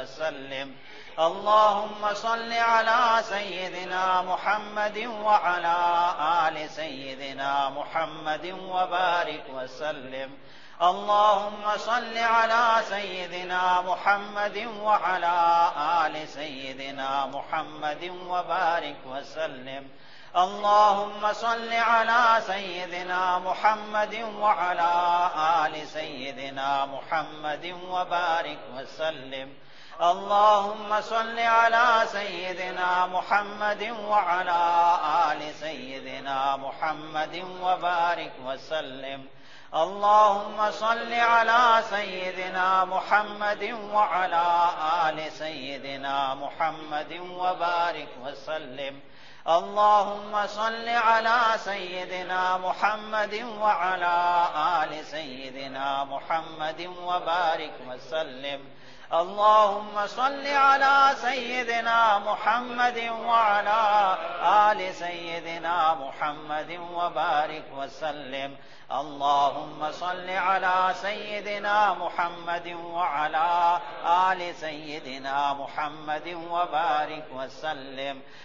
وسلم. اللهم صل على سيدنا محمد وعلى آل سيدنا محمد وبارك وسلم. اللهم صل على سيدنا محمد وعلى آل سيدنا محمد وبارك وسلم. اللهم صل على سيدنا محمد وعلى آل سيدنا محمد وبارك وسلم. اللهم صل على سيدنا محمد وعلى آل سيدنا محمد وبارك وسلم. اللهم صل على سيدنا محمد وعلى آل سيدنا محمد وبارك وسلم. اللهم صل على سيدنا محمد وعلى آل سيدنا محمد وبارك وسلم. اللهم صل على سيدنا محمد وعلى آل سيدنا محمد وبارك وسلم. اللهم صل على سيدنا محمد وعلى آل سيدنا محمد وبارك وسلم.